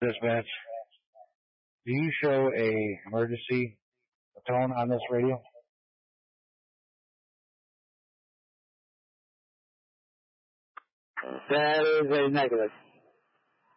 Dispatch, do you show a emergency tone on this radio? That is a negative.